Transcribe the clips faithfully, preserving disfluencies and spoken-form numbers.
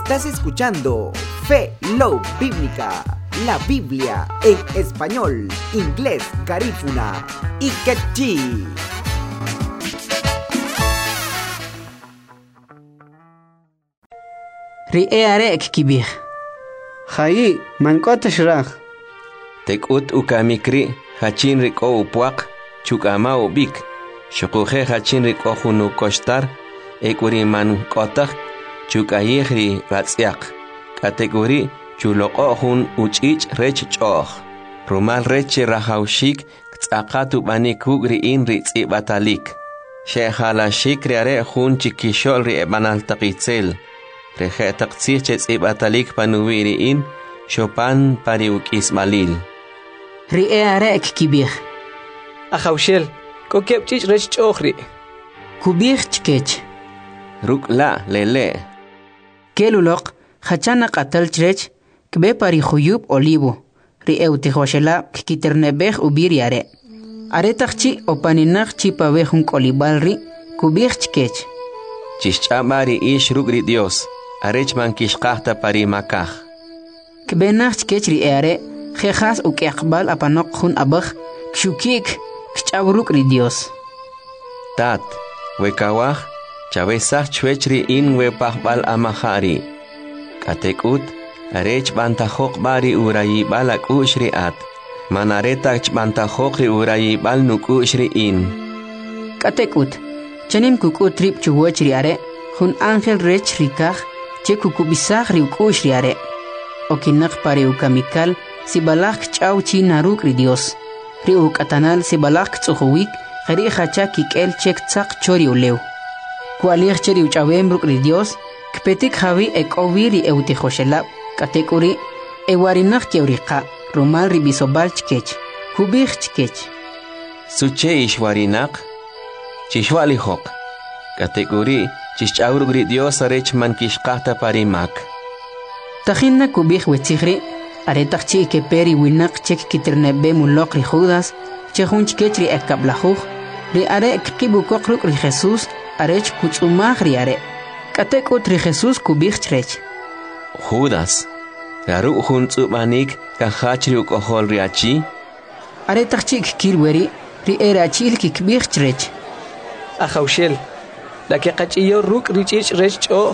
Estás escuchando Fe Love Bíblica, la Biblia en español, inglés, garífuna y quechí. Ri'e arek kibir. Hayi, mankota shrach. Tekut ukamikri, hachin riko upuak, chukama ubik. Shukuhe hachin riko hunu kostar, ekuri man kotak, chukayihri ratsiak. Kategori chuloko hun uchich rech choch. Rumal reche rahaushik, tzakatu banikug riin ritzi batalik. Shehala shik riare hun chikishol ri ebanal takitzel. Reje taqtsih chetzi batalik panuwiriin, Chopin pariuk ismalil. Ri'e arek kibir. Ahaushel, kokepchich rech chochri. Kubir chkech. Ruk la lele. Kelulok, hachana qatal chrech, kbe pari khuyub olivo. Ri'e utihoshela kikiternebeh ubir yare. Are taqchi opaninaq chipabehun kolibalri, kubir chkech. Chischamari ish rugri Dios. Arech man kishqahta parimakah. Kbenach chkech ri'e are, Jejas u kiaqbal apanok hun abaj, kshukik, kchabruk ri Dios. Tat, wekawah, chavesach chwechri in wepahbal amahari. Katekut, arech bantahok bari urayi balak ushri at. Manaretach bantahok ri urayi bal nuk ushri in. Katekut, chanim kuku trip chuwechri are, hun angel rech rikah, che kukubisach ri ukushri are. Okinak pare ukamikal, si balak chau chi naruk ri Dios. Ri ukatanal si balak tsuhuwik, geri hacha kikel chek tsak chori ulew. Kualir cheri uchawembruk ri Dios, kpetik hawi ek oviri eutihoshela, katekuri, ewarinak keurika, rumal ri bisobal chkech, kubich chkech. Suche ishwarinak, chishwalihok, katekuri, chichauruk ri Dios arech man kishqahta parimak. Tajinna kubich wetzigri, aretachchi ke peri winak chek kiternebe mulok ri Judas, chehun chkech ri ekablajuj, ri are kibukokruk ri Jesús, arech kutzumaj ri are. Katekut ri Jesús kubich chrech. Judas, garu hun tzumanik kahach ri ukohol ri achi? Aretachchi kilweri, ri erachil kikbich chrech. Ahaushel, la que qachiyo ruk richich rech choch.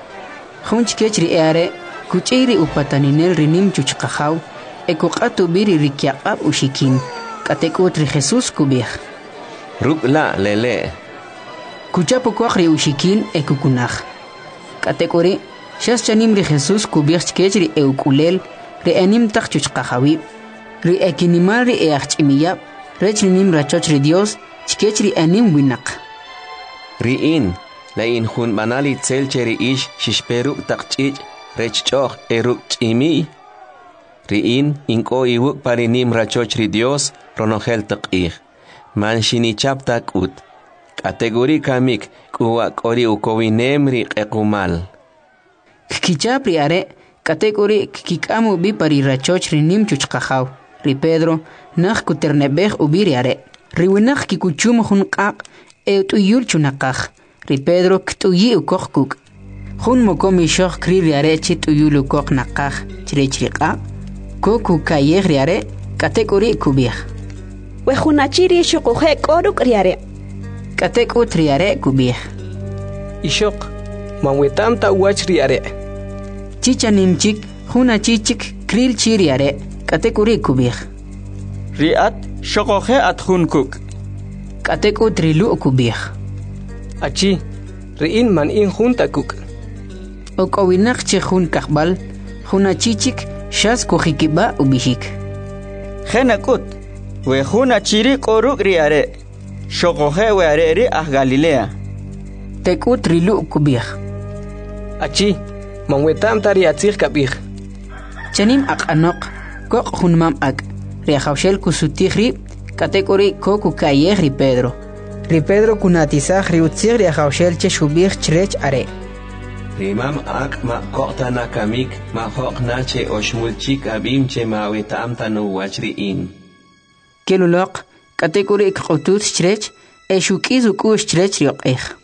Hun chkech ri are, kuchiri upataninel rinim chuchqajaw, ekuqatu biri rikyaqab ushikin, katekut ri Jesús kubich. Ruk la lele. Kuchapukoq ri ushikin ekukunaj. Katekuri, shas chanim ri Jesús kubich chkech ri eukulel, ri anim taq chuchqajawi, ri ekinimal ri eachchimiyab, rech rinim rachoch ri Dios, chkech ri anim winak. Riin, la in hun manali tselcheri ish shishperuk taqchich, rech choch eruk chimi. Riin, inko iwuk parinim rachoch ri Dios, ronogel taqih. Man shinichap takut. Kategori kamik, kuwa kori ukowinem ri ekumal. Kichap ri are, kategori kikamu bi pari rachoch ri nim chuchqajaw. Ri Pedro, nakh kuternebeh ubiri are. Ri winakh kikuchum hun qaq, e tuyul chunaqaj. Ri Pedro ktuyi ukoq kuk. Hun mokomi shoq kri ri are chi tuyul ukoq naqaj. Chirechriqa. Koku kayeh ri are, kategori kubih. Wehunachiri shukuhe koruk ri are. Katekut ri are kubih. Ishok, manwetam ta uach ri are. Chichanimchik, huna chichik kril chiri are, katekuri kubih. Riat, shokohe at hunkuk. Katekut rilu kubih. Achi, riin man in junta kuk. Okowinak che hun kahbal, huna chichik, shas kujikiba ubihik. Genakut, we huna chiri koruk riare. Shokohe we are ri ah Galilea. Tekut rilu kubih. Achi, manwetam tari atzir kabih. Chanim ak anok, kok hun mam ak. Riahaushel kusutihri, katekuri koku kayeh ri Pedro. Ri Pedro kunatizaj ri utzir riahaushel che shubih chrech are. Rimam ak ma kokta na kamik, ma hok na che oshmulchik abim che ma wetam tanu wachriin. Kelulok, katekuri ikqutut chrech, e shukiz ukush chrech rioqeh.